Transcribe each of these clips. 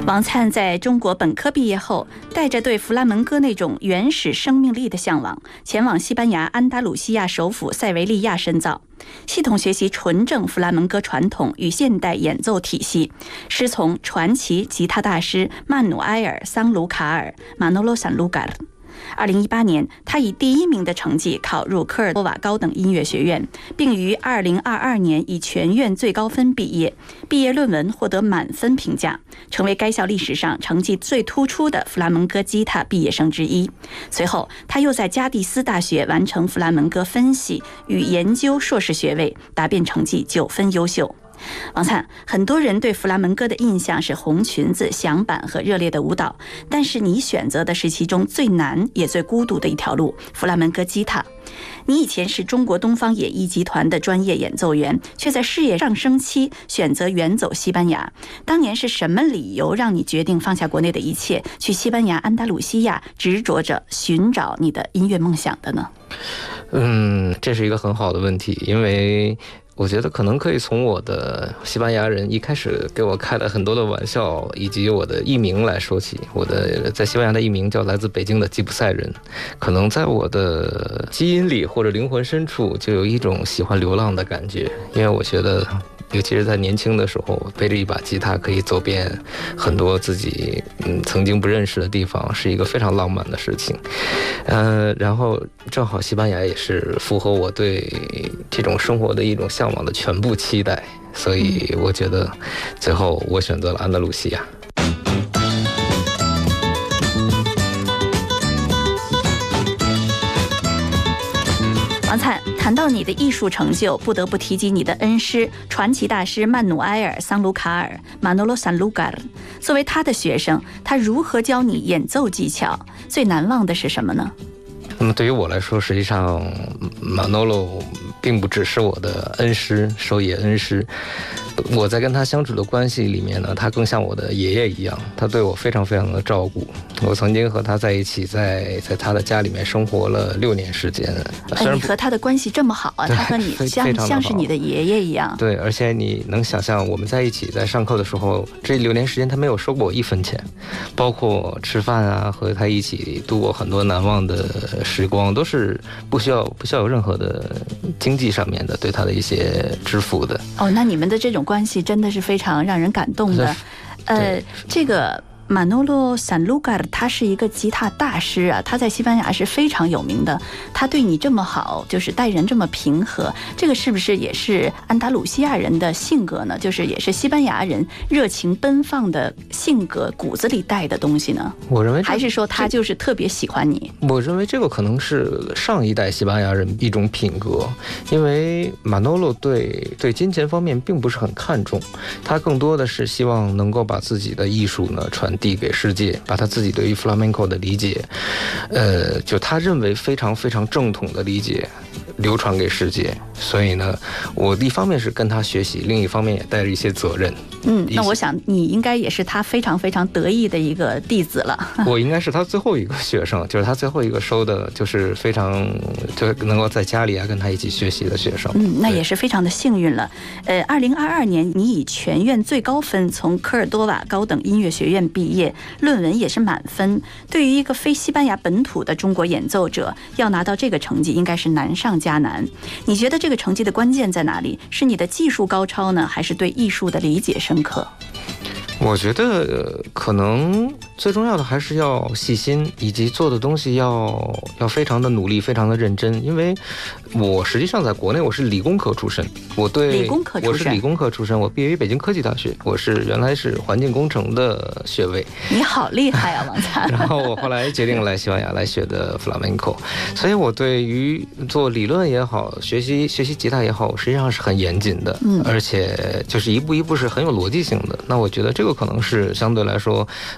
王灿在中国本科毕业后，带着对弗拉门戈那种原始生命力的向往，前往西班牙安达鲁西亚首府塞维利亚深造，系统学习纯正弗拉门戈传统与现代演奏体系，师从传奇吉他大师曼努埃尔·桑卢卡尔 （Manolo Sanlúcar）。2018年，他以第1名的成绩考入科尔多瓦高等音乐学院，并于2022年以全院最高分毕业，毕业论文获得满分评价，成为该校历史上成绩最突出的弗拉门戈吉他毕业生之一。随后，他又在加的斯大学完成弗拉门戈分析与研究硕士学位，答辩成绩9分优秀。王灿，很多人对弗拉门戈的印象是红裙子、响板和热烈的舞蹈，但是你选择的是其中最难也最孤独的一条路——弗拉门戈吉他。你以前是中国东方演艺集团的专业演奏员，却在事业上升期选择远走西班牙。当年是什么理由让你决定放下国内的一切，去西班牙安达鲁西亚执着着寻找你的音乐梦想的呢？ 这是一个很好的问题，因为我觉得可能可以从我的西班牙人一开始给我开了很多的玩笑，以及我的艺名来说起。我的在西班牙的艺名叫来自北京的吉普赛人，可能在我的基因里或者灵魂深处就有一种喜欢流浪的感觉，因为我觉得尤其是在年轻的时候，背着一把吉他可以走遍很多自己曾经不认识的地方，是一个非常浪漫的事情。然后正好西班牙也是符合我对这种生活的一种向往的全部期待，所以我觉得最后我选择了安达鲁西亚。 王灿，谈到你的艺术成就，不得不提及你的恩师传奇大师曼努埃尔·桑卢卡尔 （Manolo Sanlúcar）。作为他的学生，他如何教你演奏技巧？最难忘的是什么呢？ 那么对于我来说，实际上Manolo并不只是我的恩师，手艺恩师。我在跟他相处的关系里面呢，他更像我的爷爷一样，他对我非常非常的照顾。我曾经和他在一起，在他的家里面生活了6年时间。 你和他的关系这么好啊？他和你像是你的爷爷一样。 对，而且你能想象，我们在一起在上课的时候，这6年时间他没有收过我1分钱，包括吃饭啊，和他一起度过很多难忘的时光，都是不需要有任何的经济上面的对他的一些支付的。 那你们的这种关系真的是非常让人感动的。这个Manolo Sanlúcar 他是一个吉他大师啊，他在西班牙是非常有名的。他对你这么好，就是待人这么平和，这个是不是也是安达鲁西亚人的性格呢？就是也是西班牙人热情奔放的性格骨子里带的东西呢？ 我认为还是说他就是特别喜欢你？ 我认为这个可能是上一代西班牙人一种品格，因为Manolo对金钱方面并不是很看重，他更多的是希望能够把自己的艺术呢传递给世界，把他自己对于 flamenco 的理解，就他认为非常非常正统的理解流传给世界。所以呢，我一方面是跟他学习，另一方面也带着一些责任。 那我想你应该也是他非常非常得意的一个弟子了。 我应该是他最后一个学生，就是他最后一个收的，就是非常就能够在家里跟他一起学习的学生。 那也是非常的幸运了。2022年你以全院最高分从科尔多瓦高等音乐学院毕业，论文也是满分。对于一个非西班牙本土的中国演奏者，要拿到这个成绩应该是难上加难。你觉得这个成绩的关键在哪里？是你的技术高超呢，还是对艺术的理解深刻？ 我觉得可能最重要的还是要细心，以及做的东西要非常的努力，非常的认真。因为我实际上在国内我是理工科出身，我是理工科出身，我毕业于北京科技大学，我是原来是环境工程的学位。 你好厉害啊，王灿！ 然后我后来决定来西班牙来学的 flamenco， 所以我对于做理论也好，学习吉他也好，实际上是很严谨的，而且就是一步一步是很有逻辑性的。那我觉得这个可能是相对来说能够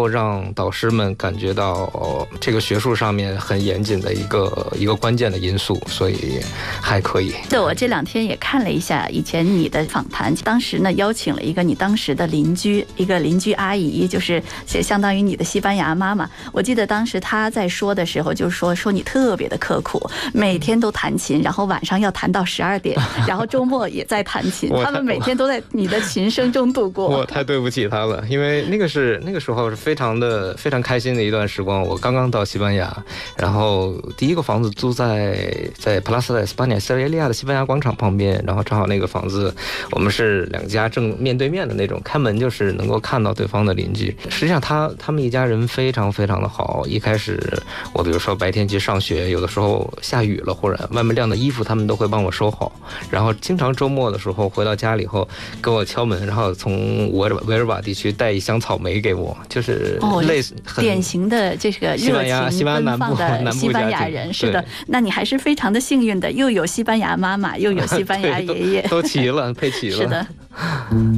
让导师们感觉到这个学术上面很严谨的一个关键的因素，所以还可以。 对，我这2天也看了一下以前你的访谈，当时呢邀请了一个你当时的邻居，一个邻居阿姨，就是相当于你的西班牙妈妈。我记得当时她在说的时候就说你特别的刻苦，每天都弹琴，然后晚上要弹到12点，然后周末也在弹琴，他们每天都在你的琴声中度过。 我太对不起他了，因为那个时候是非常开心的一段时光。我刚刚到西班牙，然后第一个房子租在 Plaza de España 塞维利亚的西班牙广场旁边，然后正好那个房子我们是2家正面对面的那种，开门就是能够看到对方的邻居。实际上他们一家人非常非常的好。一开始我比如说白天去上学，有的时候下雨了或者外面晾的衣服他们都会帮我收好，然后经常周末的时候回到家里后给我敲门，然后从维尔瓦地区带一箱草莓给我，就是类似典型的这个热情奔放的西班牙人。是的，那你还是非常的幸运的，又有西班牙妈妈，又有西班牙爷爷， 都齐了，配齐了。 是的。